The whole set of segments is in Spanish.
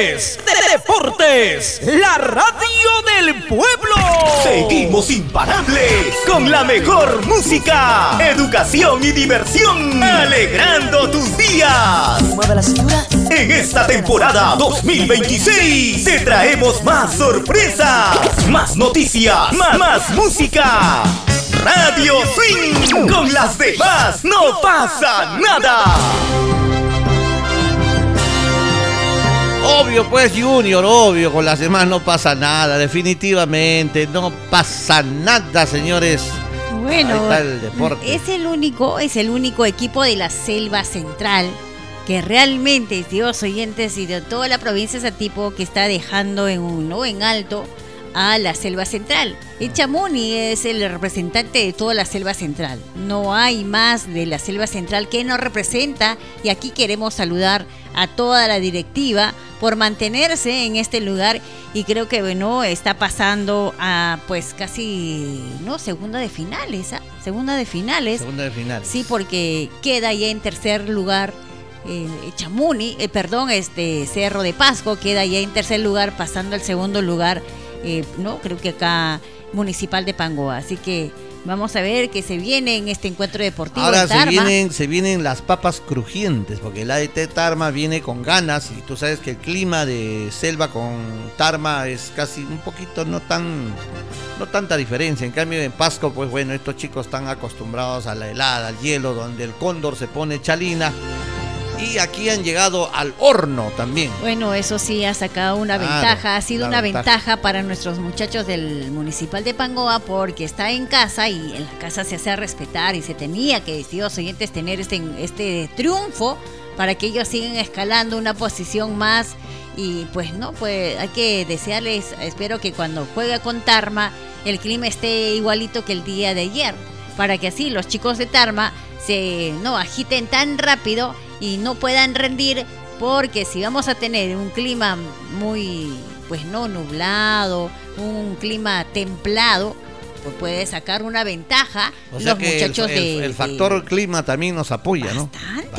Deportes, la radio del pueblo. Seguimos imparables con la mejor música, educación y diversión, alegrando tus días. Mueve la cintura. En esta temporada 2026 te traemos más sorpresas, más noticias, más música. Radio Swing, con las demás no pasa nada. Obvio pues, Junior, obvio, con las demás no pasa nada, definitivamente no pasa nada, señores. Bueno, ahí está el deporte. es el único equipo de la Selva Central que realmente, estimados oyentes, y de toda la provincia de Satipo, que está dejando en alto a la Selva Central. El Chamuni es el representante de toda la Selva Central. No hay más de la Selva Central que nos representa, y aquí queremos saludar a toda la directiva por mantenerse en este lugar, y creo que está pasando a pues casi segunda de finales. Sí, porque queda ya en tercer lugar Chamuni, Cerro de Pasco queda ya en tercer lugar, pasando al segundo lugar creo que acá Municipal de Pangoa. Así que vamos a ver qué se viene en este encuentro deportivo. Ahora en Tarma. se vienen las papas crujientes, porque el ADT Tarma viene con ganas, y tú sabes que el clima de selva con Tarma es casi un poquito, no tanta diferencia. En cambio en Pasco, pues bueno, estos chicos están acostumbrados a la helada, al hielo, donde el cóndor se pone chalina. Y aquí han llegado al horno también. Bueno, eso sí ha sacado una ventaja, ha sido una ventaja para nuestros muchachos del Municipal de Pangoa, porque está en casa, y en la casa se hace respetar, y se tenía que, estimados oyentes, tener este triunfo para que ellos sigan escalando una posición más. Y pues hay que desearles, espero que cuando juegue con Tarma el clima esté igualito que el día de ayer, para que así los chicos de Tarma se agiten tan rápido y no puedan rendir, porque si vamos a tener un clima muy nublado, un clima templado, pues puede sacar una ventaja. O sea, los que muchachos el factor clima también nos apoya, ¿no?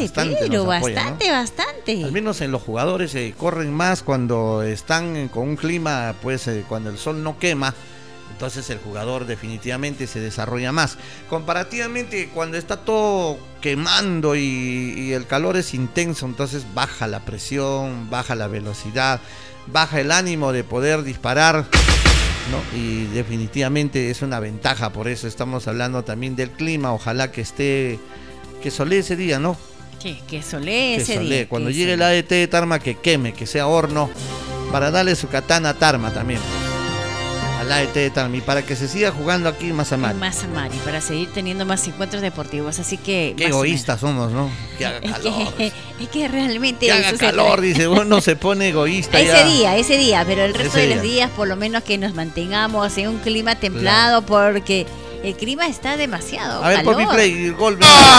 Bastante. Al menos en los jugadores corren más cuando están con un clima, pues cuando el sol no quema. Entonces el jugador definitivamente se desarrolla más. Comparativamente cuando está todo quemando y el calor es intenso, entonces baja la presión, baja la velocidad, baja el ánimo de poder disparar, ¿no? Y definitivamente es una ventaja. Por eso estamos hablando también del clima. Ojalá que solee ese día, ¿no? Sí, que solee ese día. Cuando llegue el ADT de Tarma, que queme, que sea horno, para darle su katana a Tarma también. Al ADT de Tarma, y para que se siga jugando aquí en Mazamari. Para seguir teniendo más encuentros deportivos. Así que qué egoístas somos, ¿no? Que haga calor. Es que realmente que haga calor, dice, uno se pone egoísta. Ese día, pero el resto de los días por lo menos que nos mantengamos en un clima templado, claro, porque el clima está demasiado calor. A ver, Poppy Play, gol.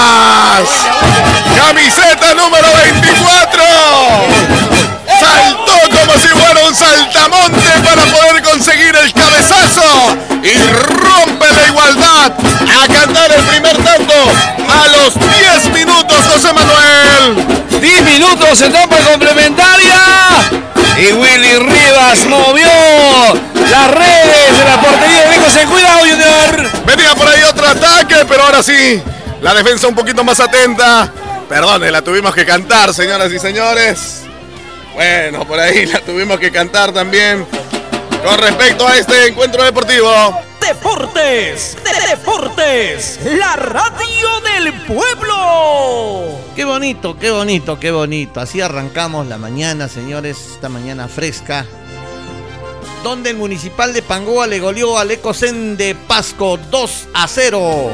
Camiseta número 24. Saltó como si fuera un saltamonte para poder conseguir el cabezazo y rompe la igualdad. A cantar el primer tanto a los 10 minutos, José Manuel. 10 minutos, etapa complementaria. Y Willy Rivas movió las redes de la portería de Nicos. En cuidado, Junior. Venía por ahí otro ataque, pero ahora sí, la defensa un poquito más atenta. Perdone, la tuvimos que cantar, señoras y señores. Bueno, por ahí la tuvimos que cantar también con respecto a este encuentro deportivo. Deportes, la radio del pueblo. Qué bonito, qué bonito, qué bonito. Así arrancamos la mañana, señores, esta mañana fresca, donde el Municipal de Pangoa le goleó al Ecocen de Pasco 2-0.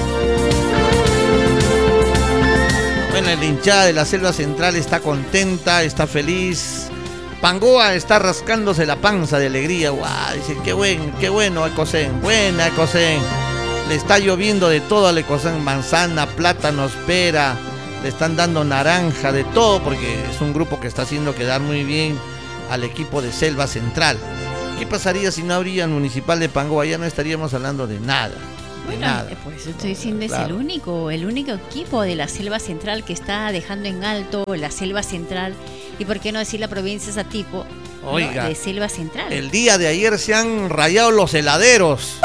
Bueno, la hinchada de la Selva Central está contenta, está feliz. Pangoa está rascándose la panza de alegría. ¡Guau! Dice, qué bueno Ecocen, buena Ecocen. Le está lloviendo de todo al Ecocen, manzana, plátanos, pera. Le están dando naranja, de todo, porque es un grupo que está haciendo quedar muy bien al equipo de Selva Central. ¿Qué pasaría si no habría el Municipal de Pangoa? Ya no estaríamos hablando de nada. Por eso estoy diciendo, claro. Es el único equipo de la Selva Central que está dejando en alto la Selva Central y por qué no decir la provincia Satipo, Oiga, ¿no? De Selva Central. El día de ayer se han rayado los heladeros.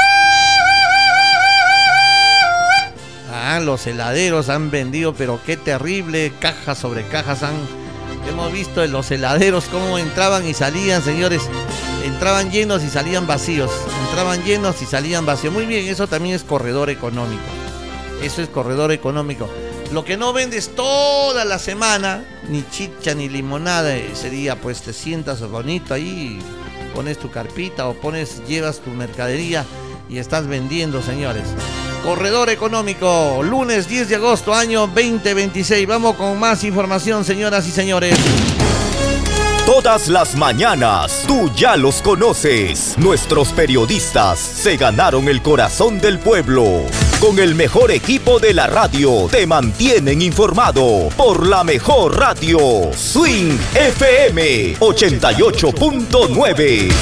Los heladeros han vendido, pero qué terrible, cajas sobre cajas hemos visto en los heladeros cómo entraban y salían, señores. Entraban llenos y salían vacíos. Entraban llenos y salían vacíos. Muy bien, eso también es corredor económico. Eso es corredor económico. Lo que no vendes toda la semana, ni chicha ni limonada, ese día pues te sientas bonito ahí, pones tu carpita o llevas tu mercadería y estás vendiendo, señores. Corredor económico, lunes 10 de agosto, año 2026. Vamos con más información, señoras y señores. Todas las mañanas, tú ya los conoces. Nuestros periodistas se ganaron el corazón del pueblo. Con el mejor equipo de la radio, te mantienen informado por la mejor radio, Swing FM 88.9.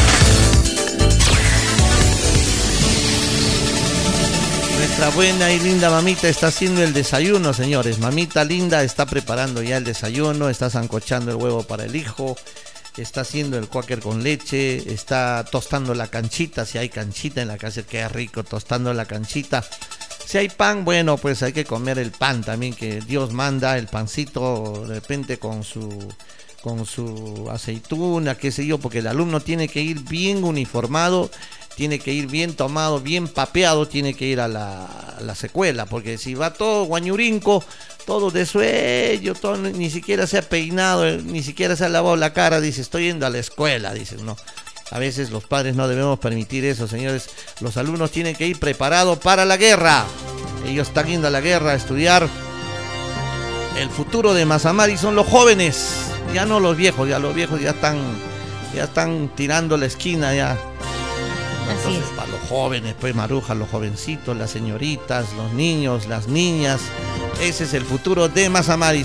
Nuestra buena y linda mamita está haciendo el desayuno, señores. Mamita linda está preparando ya el desayuno, está sancochando el huevo para el hijo, está haciendo el cuáquer con leche, está tostando la canchita, si hay canchita en la casa, qué rico, tostando la canchita. Si hay pan, bueno, pues hay que comer el pan también que Dios manda, el pancito de repente con su aceituna, qué sé yo, porque el alumno tiene que ir bien uniformado, tiene que ir bien tomado, bien papeado, tiene que ir a la secuela, porque si va todo guañurinco, todo de sueño, todo, ni siquiera se ha peinado, ni siquiera se ha lavado la cara, dice, estoy yendo a la escuela, dice, no. A veces los padres no debemos permitir eso, señores. Los alumnos tienen que ir preparados para la guerra. Ellos están yendo a la guerra a estudiar. El futuro de Mazamari son los jóvenes, ya no los viejos, ya los viejos ya están tirando la esquina ya. Entonces, para los jóvenes, pues Maruja, los jovencitos, las señoritas, los niños, las niñas, ese es el futuro de Mazamari.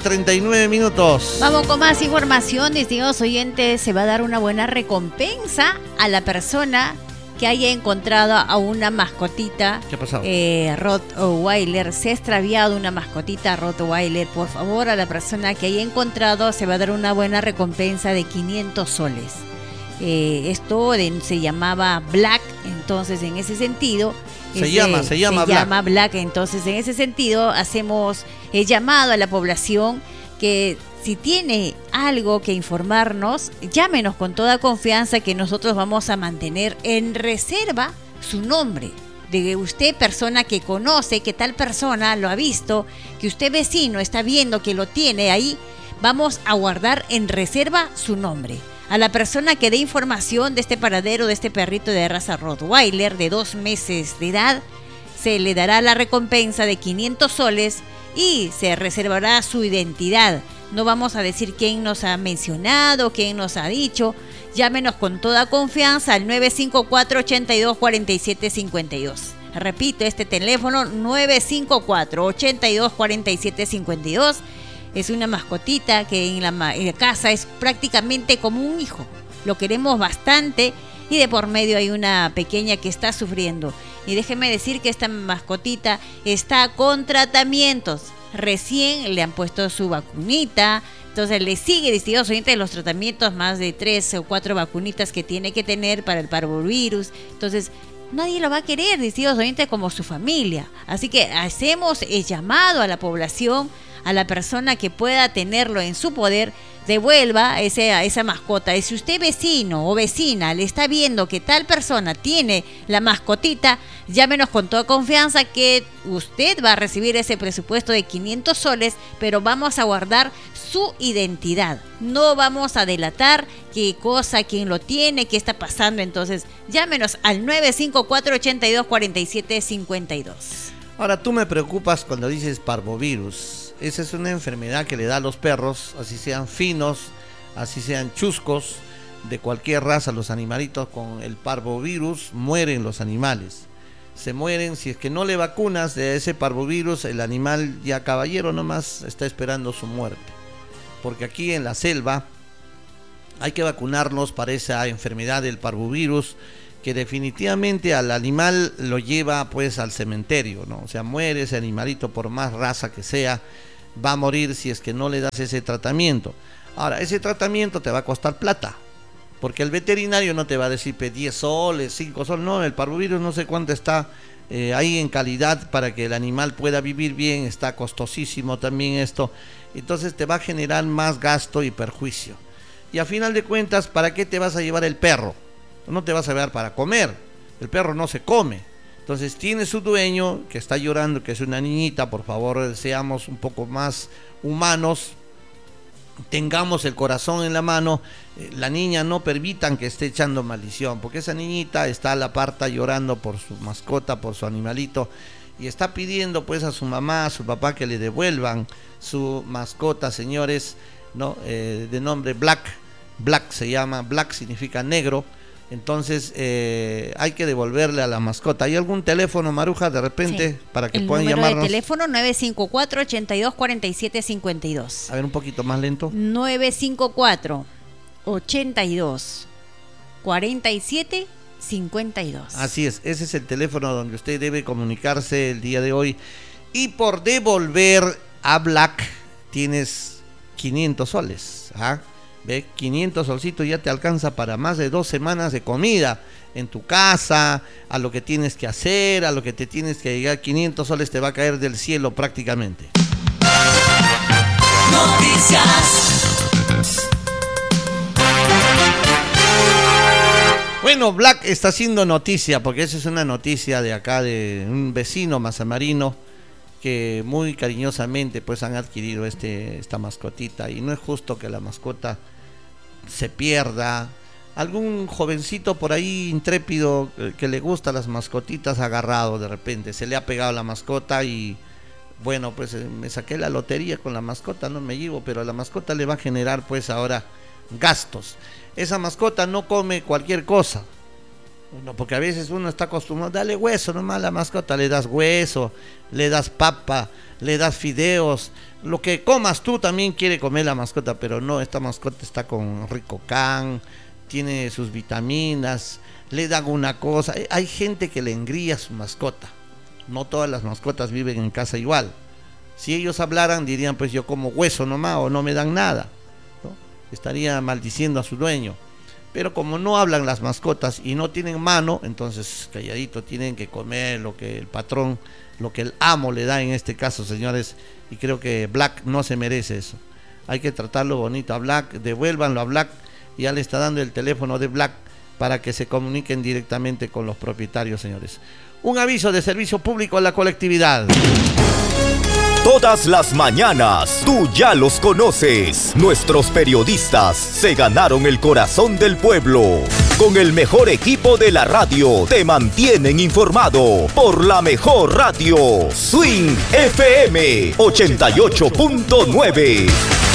6:39. Vamos con más información, distinguidos oyentes. Se va a dar una buena recompensa a la persona que haya encontrado a una mascotita. ¿Qué ha pasado? Rottweiler. Se ha extraviado una mascotita Rottweiler. Por favor, a la persona que haya encontrado se va a dar una buena recompensa de 500 soles. Esto se llamaba Black, entonces en ese sentido se llama Black. Entonces en ese sentido hacemos llamado a la población que si tiene algo que informarnos, llámenos con toda confianza, que nosotros vamos a mantener en reserva su nombre. De usted, persona que conoce, que tal persona lo ha visto, que usted vecino está viendo que lo tiene ahí, vamos a guardar en reserva su nombre. A la persona que dé información de este paradero, de este perrito de raza Rottweiler de 2 meses de edad, se le dará la recompensa de 500 soles y se reservará su identidad. No vamos a decir quién nos ha mencionado, quién nos ha dicho. Llámenos con toda confianza al 954-82-4752. Repito, este teléfono 954-82-4752. Es una mascotita que en la casa es prácticamente como un hijo. Lo queremos bastante y de por medio hay una pequeña que está sufriendo. Y déjeme decir que esta mascotita está con tratamientos. Recién le han puesto su vacunita. Entonces le sigue, distinguidos oyentes, los tratamientos, más de 3 o 4 vacunitas que tiene que tener para el parvovirus. Entonces nadie lo va a querer, distinguidos oyentes, como su familia. Así que hacemos el llamado a la población, a la persona que pueda tenerlo en su poder, devuelva esa mascota. Y si usted, vecino o vecina, le está viendo que tal persona tiene la mascotita, llámenos con toda confianza que usted va a recibir ese presupuesto de 500 soles, pero vamos a guardar su identidad. No vamos a delatar qué cosa, quién lo tiene, qué está pasando. Entonces, llámenos al 954-82-4752. Ahora, tú me preocupas cuando dices parvovirus. Esa es una enfermedad que le da a los perros, así sean finos, así sean chuscos, de cualquier raza. Los animalitos con el parvovirus mueren los animales. Se mueren si es que no le vacunas de ese parvovirus, el animal ya caballero nomás está esperando su muerte. Porque aquí en la selva hay que vacunarlos para esa enfermedad del parvovirus, que definitivamente al animal lo lleva pues al cementerio, ¿no? O sea, muere ese animalito, por más raza que sea, va a morir si es que no le das ese tratamiento. Ahora, ese tratamiento te va a costar plata, porque el veterinario no te va a decir 10 soles, 5 soles, no, el parvovirus no sé cuánto está ahí en calidad para que el animal pueda vivir bien, está costosísimo también esto, entonces te va a generar más gasto y perjuicio. Y a final de cuentas, ¿para qué te vas a llevar el perro? No te vas a llevar para comer, el perro no se come. Entonces tiene su dueño que está llorando, que es una niñita, por favor seamos un poco más humanos, tengamos el corazón en la mano, la niña no permitan que esté echando maldición, porque esa niñita está a la parta llorando por su mascota, por su animalito, y está pidiendo pues a su mamá, a su papá que le devuelvan su mascota, señores, ¿no? De nombre Black se llama, Black significa negro. Entonces hay que devolverle a la mascota. ¿Hay algún teléfono, Maruja, de repente, sí, para que puedan llamarnos? El teléfono 954-82-47-52. A ver, un poquito más lento. 954-82-47-52. Así es, ese es el teléfono donde usted debe comunicarse el día de hoy. Y por devolver a Black tienes 500 soles. ¿Ah? Ve, 500 solcitos ya te alcanza para más de 2 semanas de comida en tu casa, a lo que tienes que hacer, a lo que te tienes que llegar. 500 soles te va a caer del cielo prácticamente. Noticias. Bueno, Black está haciendo noticia, porque esa es una noticia de acá, de un vecino mazamarino, que muy cariñosamente pues han adquirido esta mascotita, y no es justo que la mascota se pierda. Algún jovencito por ahí intrépido que le gusta las mascotitas agarrado, de repente se le ha pegado la mascota y bueno, pues me saqué la lotería con la mascota, no me llevo, pero a la mascota le va a generar pues ahora gastos. Esa mascota no come cualquier cosa. No, porque a veces uno está acostumbrado, dale hueso nomás a la mascota, le das hueso, le das papa, le das fideos, lo que comas tú también quiere comer la mascota, pero no, esta mascota está con rico can, tiene sus vitaminas, le dan una cosa. Hay gente que le engría a su mascota, no todas las mascotas viven en casa igual. Si ellos hablaran dirían pues yo como hueso nomás o no me dan nada, ¿no? Estaría maldiciendo a su dueño. Pero como no hablan las mascotas y no tienen mano, entonces calladito tienen que comer lo que el patrón, lo que el amo le da en este caso, señores. Y creo que Black no se merece eso. Hay que tratarlo bonito a Black, devuélvanlo a Black. Ya le está dando el teléfono de Black para que se comuniquen directamente con los propietarios, señores. Un aviso de servicio público a la colectividad. Todas las mañanas, tú ya los conoces. Nuestros periodistas se ganaron el corazón del pueblo. Con el mejor equipo de la radio, te mantienen informado por la mejor radio. Swing FM 88.9.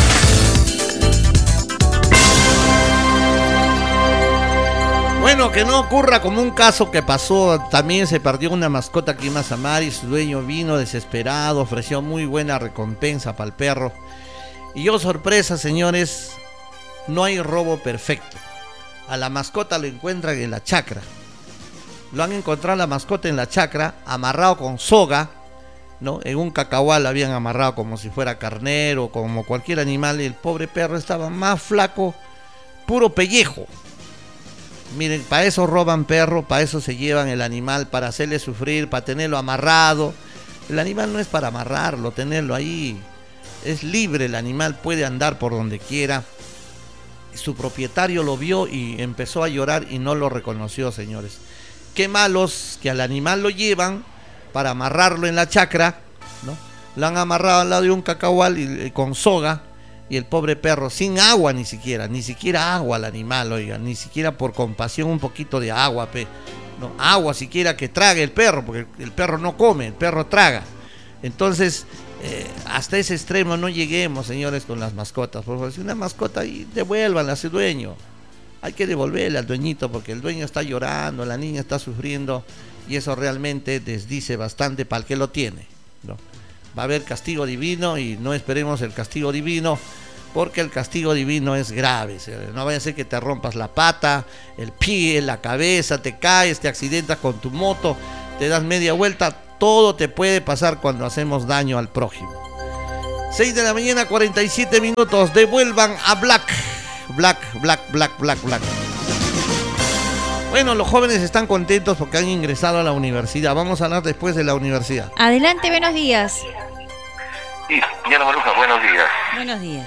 Bueno, que no ocurra como un caso que pasó, también se perdió una mascota aquí en Mazamar y su dueño vino desesperado, ofreció muy buena recompensa para el perro. Y oh sorpresa, señores, no hay robo perfecto. A la mascota lo encuentran en la chacra. Lo han encontrado la mascota en la chacra, amarrado con soga, ¿no? En un cacahual lo habían amarrado como si fuera carnero, como cualquier animal, y el pobre perro estaba más flaco, puro pellejo. Miren, para eso roban perro, para eso se llevan el animal, para hacerle sufrir, para tenerlo amarrado. El animal no es para amarrarlo, tenerlo ahí. Es libre, el animal puede andar por donde quiera. Su propietario lo vio y empezó a llorar y no lo reconoció, señores. Qué malos que al animal lo llevan para amarrarlo en la chacra, ¿no? Lo han amarrado al lado de un cacahual y con soga. Y el pobre perro, sin agua ni siquiera agua al animal, oiga, ni siquiera por compasión un poquito de agua, no, agua siquiera que trague el perro, porque el perro no come, el perro traga. Entonces, hasta ese extremo no lleguemos, señores, con las mascotas. Por favor, si una mascota, ahí, devuélvanla a su dueño. Hay que devolverle al dueñito, porque el dueño está llorando, la niña está sufriendo, y eso realmente desdice bastante para el que lo tiene, ¿no? Va a haber castigo divino y no esperemos el castigo divino, porque el castigo divino es grave. No vaya a ser que te rompas la pata, el pie, la cabeza, te caes, te accidentas con tu moto, te das media vuelta. Todo te puede pasar cuando hacemos daño al prójimo. 6 de la mañana, 47 minutos. Devuelvan a Black. Bueno, los jóvenes están contentos porque han ingresado a la universidad. Vamos a hablar después de la universidad. Adelante, buenos días. Sí, Diana Maruja, buenos días. Buenos días.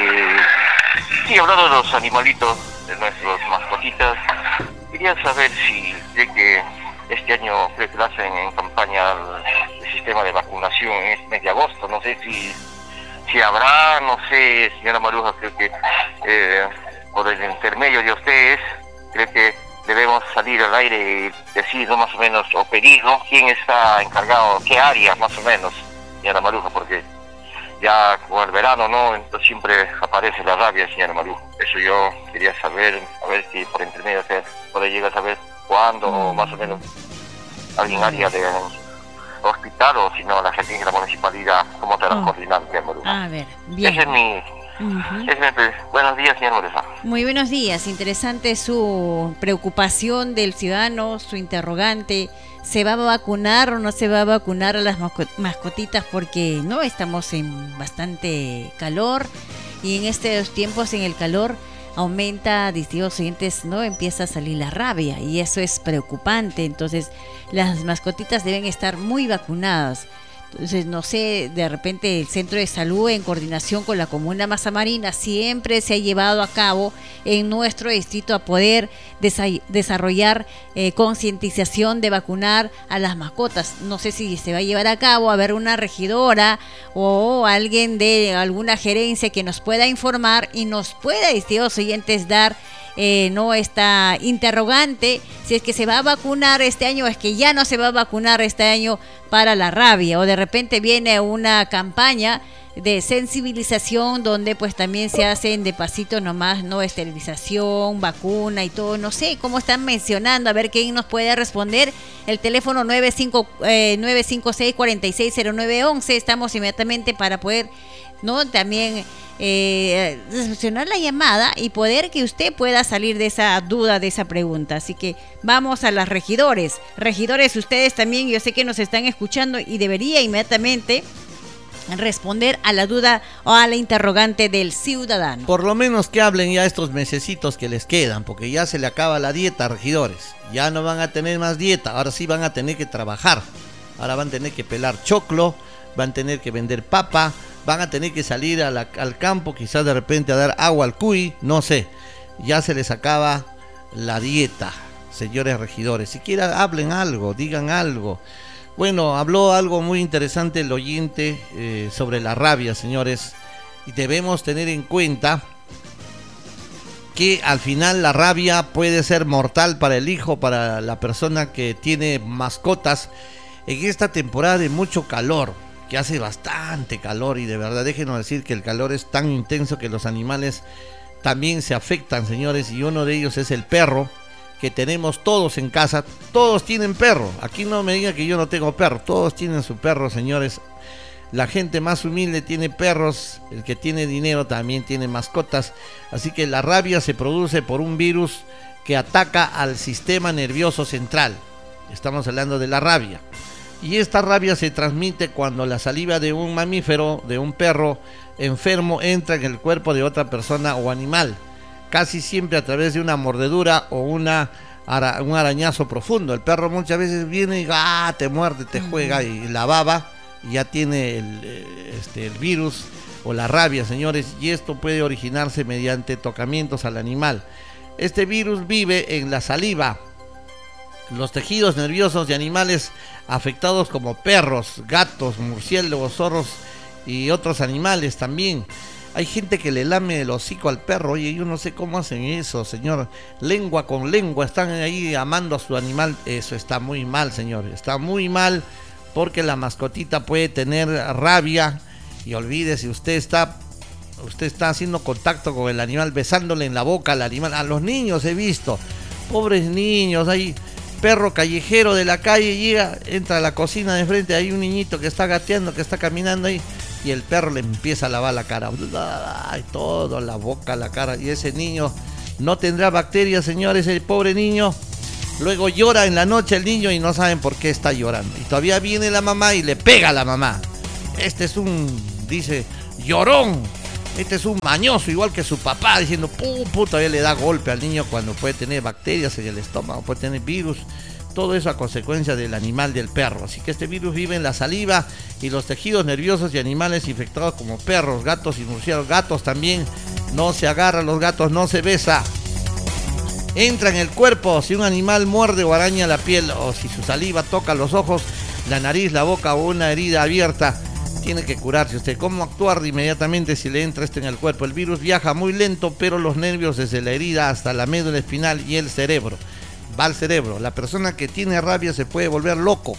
Sí, hablando de los animalitos, de nuestros mascotitas, quería saber si cree que este año creo que lo hacen en campaña el sistema de vacunación en este mes de agosto. No sé si habrá, no sé, señora Maruja, creo que por el intermedio de ustedes, creo que debemos salir al aire y decir, ¿no? Más o menos, o pedir, ¿no? ¿Quién está encargado, qué área más o menos, señora Maruja? Porque ya con el verano, ¿no? Entonces siempre aparece la rabia, señora Maruja. Eso yo quería saber, a ver si por intermedio usted puede llegar a saber cuándo, o más o menos, alguien área de hospital, o si no, la gente de la municipalidad, cómo te la coordinan, señora Maruja. A ver, bien. Ese es mi... Buenos días, señor Maruja. Muy buenos días. Interesante su preocupación del ciudadano, su interrogante. ¿Se va a vacunar o no se va a vacunar a las mascotitas? Porque no estamos en bastante calor y en estos tiempos en el calor aumenta, distintos oyentes, ¿no? Empieza a salir la rabia y eso es preocupante. Entonces las mascotitas deben estar muy vacunadas. Entonces, no sé, de repente el Centro de Salud en coordinación con la Comuna Masa Marina siempre se ha llevado a cabo en nuestro distrito a poder desarrollar concientización de vacunar a las mascotas. No sé si se va a llevar a cabo, a ver una regidora o alguien de alguna gerencia que nos pueda informar y nos pueda, distintos oyentes, dar no esta interrogante, si es que se va a vacunar este año o es que ya no se va a vacunar este año para la rabia, o de repente viene una campaña de sensibilización donde pues también se hacen de pasito nomás, no, esterilización, vacuna y todo. No sé cómo están mencionando, a ver quién nos puede responder. El teléfono 956-460911, estamos inmediatamente para poder, ¿no? También recepcionar la llamada y poder que usted pueda salir de esa duda, de esa pregunta. Así que vamos a las regidores. Regidores, ustedes también, yo sé que nos están escuchando y debería inmediatamente responder a la duda o a la interrogante del ciudadano. Por lo menos que hablen ya estos mesecitos que les quedan, porque ya se le acaba la dieta, regidores. Ya no van a tener más dieta, ahora sí van a tener que trabajar. Ahora van a tener que pelar choclo, van a tener que vender papa, van a tener que salir al campo, quizás de repente a dar agua al cuy, no sé. Ya se les acaba la dieta, señores regidores. Siquiera hablen algo, digan algo. Bueno, habló algo muy interesante el oyente sobre la rabia, señores. Y debemos tener en cuenta que al final la rabia puede ser mortal para el hijo, para la persona que tiene mascotas. En esta temporada de mucho calor, que hace bastante calor, y de verdad déjenos decir que el calor es tan intenso que los animales también se afectan, señores, y uno de ellos es el perro, que tenemos todos en casa. Todos tienen perro, aquí no me digan que yo no tengo perro, todos tienen su perro, señores. La gente más humilde tiene perros, el que tiene dinero también tiene mascotas, así que la rabia se produce por un virus que ataca al sistema nervioso central. Estamos hablando de la rabia. Y esta rabia se transmite cuando la saliva de un mamífero, de un perro enfermo, entra en el cuerpo de otra persona o animal, casi siempre a través de una mordedura o un arañazo profundo. El perro muchas veces viene y te muerde, te juega, y la baba ya tiene el virus o la rabia, señores, y esto puede originarse mediante tocamientos al animal. Este virus vive en la saliva, los tejidos nerviosos de animales afectados como perros, gatos, murciélagos, zorros y otros animales también. Hay gente que le lame el hocico al perro. Oye, yo no sé cómo hacen eso, señor. Lengua con lengua, están ahí amando a su animal. Eso está muy mal, señor. Está muy mal, porque la mascotita puede tener rabia. Y olvídese, usted está haciendo contacto con el animal, besándole en la boca al animal. A los niños he visto, pobres niños, hay perro callejero de la calle, llega, entra a la cocina de frente, hay un niñito que está gateando, que está caminando ahí, y el perro le empieza a lavar la cara, ay, todo, la boca, la cara, y ese niño no tendrá bacterias, señores, el pobre niño. Luego llora en la noche el niño y no saben por qué está llorando, y todavía viene la mamá y le pega a la mamá. Dice, llorón. Este es un mañoso, igual que su papá, diciendo, todavía le da golpe al niño cuando puede tener bacterias en el estómago, puede tener virus. Todo eso a consecuencia del animal del perro. Así que este virus vive en la saliva y los tejidos nerviosos de animales infectados como perros, gatos y murciélagos. Gatos también. No se agarra a los gatos, no se besa. Entra en el cuerpo si un animal muerde o araña la piel o si su saliva toca los ojos, la nariz, la boca o una herida abierta. Tiene que curarse usted. ¿Cómo actuar inmediatamente si le entra en el cuerpo? El virus viaja muy lento, pero los nervios desde la herida hasta la médula espinal y el cerebro. Va al cerebro. La persona que tiene rabia se puede volver loco.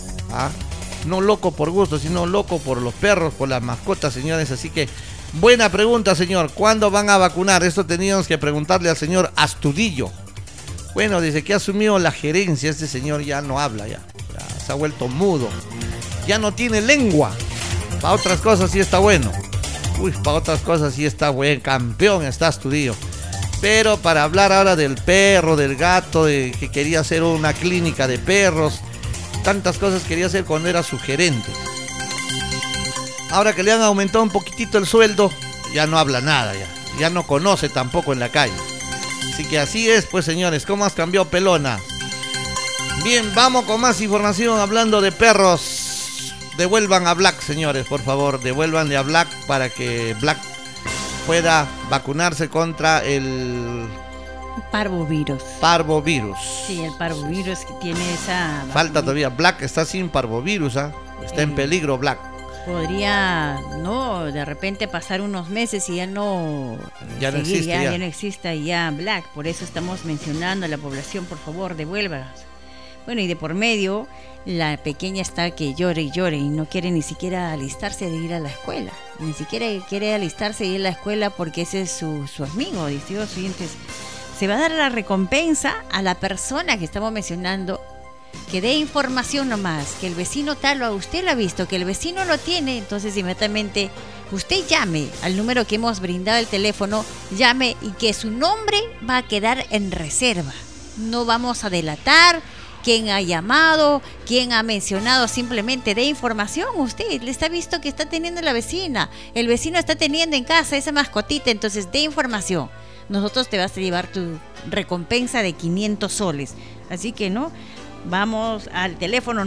No loco por gusto, sino loco por los perros, por las mascotas, señores. Así que, buena pregunta, señor. ¿Cuándo van a vacunar? Esto teníamos que preguntarle al señor Astudillo. Bueno, desde que ha asumido la gerencia, este señor ya no habla, ya se ha vuelto mudo. Ya no tiene lengua. Para otras cosas sí está bueno. Para otras cosas sí está buen campeón, está Astudillo. Pero para hablar ahora del perro, del gato, de que quería hacer una clínica de perros, tantas cosas quería hacer cuando era su gerente. Ahora que le han aumentado un poquitito el sueldo, ya no habla nada, ya no conoce tampoco en la calle. Así que así es, pues señores, ¿cómo has cambiado pelona? Bien, vamos con más información hablando de perros. Devuelvan a Black, señores, por favor, devuélvanle a Black para que Black pueda vacunarse contra el parvovirus. Parvovirus. Sí, el parvovirus que tiene esa... Falta todavía. Black está sin parvovirus, está en peligro Black. Podría, no, de repente pasar unos meses y ya no existe. Ya no exista ya Black. Por eso estamos mencionando a la población, por favor, devuélvanos. Bueno, y de por medio, la pequeña está que llore y llore y no quiere ni siquiera alistarse de ir a la escuela. Ni siquiera quiere alistarse de ir a la escuela porque ese es su amigo, distintos siguientes. Se va a dar la recompensa a la persona que estamos mencionando, que dé información nomás, que el vecino tal o usted lo ha visto, que el vecino lo tiene, entonces inmediatamente usted llame al número que hemos brindado, el teléfono, llame y que su nombre va a quedar en reserva. No vamos a delatar quién ha llamado, quién ha mencionado, simplemente dé información. Usted le está visto que está teniendo la vecina, el vecino está teniendo en casa esa mascotita, entonces dé información. Nosotros te vas a llevar tu recompensa de 500 soles. Así que no, vamos al teléfono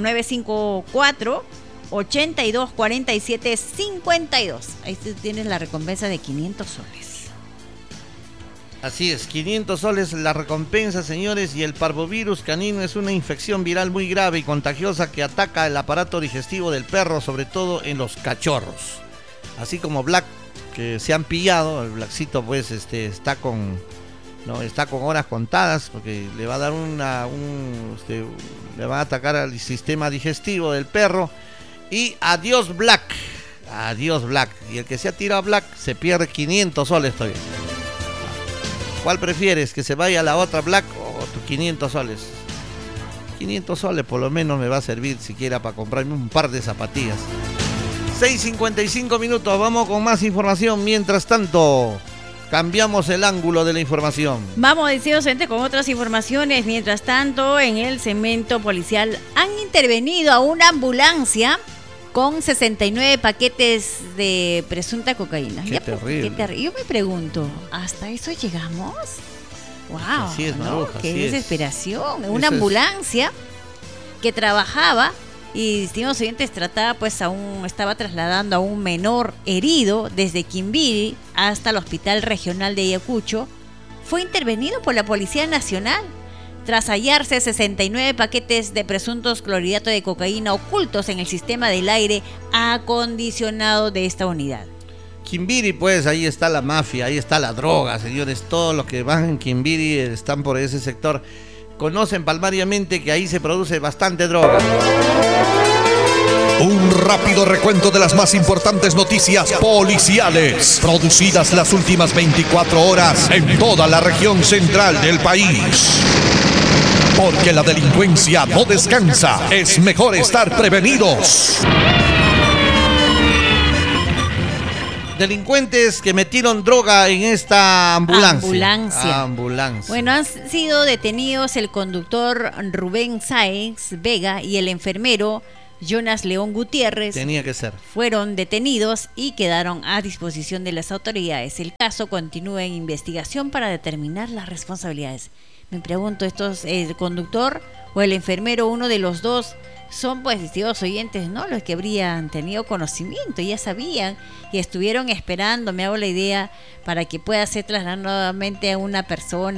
954-8247-52. Ahí tú tienes la recompensa de 500 soles. Así es, 500 soles la recompensa, señores. Y el parvovirus canino es una infección viral muy grave y contagiosa que ataca el aparato digestivo del perro, sobre todo en los cachorros. Así como Black, que se han pillado, el Blackcito pues está con horas contadas porque le va a dar le va a atacar al sistema digestivo del perro. Y adiós Black, y el que se ha tirado a Black se pierde 500 soles todavía. ¿Cuál prefieres? ¿Que se vaya a la otra Black o tus 500 soles? 500 soles por lo menos me va a servir siquiera para comprarme un par de zapatillas. 6:55 minutos, vamos con más información. Mientras tanto, cambiamos el ángulo de la información. Vamos, deseos con otras informaciones. Mientras tanto, en el segmento policial han intervenido a una ambulancia con 69 paquetes de presunta cocaína. Qué terrible. Yo me pregunto, ¿hasta eso llegamos? ¡Wow! Así es, Maruja, ¡Qué así desesperación! Es. Una ambulancia que trabajaba y, distintos oyentes, estaba trasladando a un menor herido desde Quimbiri hasta el Hospital Regional de Ayacucho. Fue intervenido por la Policía Nacional tras hallarse 69 paquetes de presuntos clorhidrato de cocaína ocultos en el sistema del aire acondicionado de esta unidad. Quimbiri, pues ahí está la mafia, ahí está la droga, señores. Todos los que van en Quimbiri están por ese sector. Conocen palmariamente que ahí se produce bastante droga. Un rápido recuento de las más importantes noticias policiales producidas las últimas 24 horas en toda la región central del país. Porque la delincuencia no descansa, es mejor estar prevenidos. Delincuentes que metieron droga en esta ambulancia. Bueno, han sido detenidos el conductor Rubén Sáenz Vega y el enfermero Jonas León Gutiérrez Tenía que ser. fueron detenidos y quedaron a disposición de las autoridades. El caso continúa en investigación para determinar las responsabilidades. Me pregunto, ¿el conductor o el enfermero, uno de los dos, son, pues, estimados oyentes, ¿no? Los que habrían tenido conocimiento, ya sabían y estuvieron esperando, me hago la idea, para que pueda ser trasladado nuevamente a una persona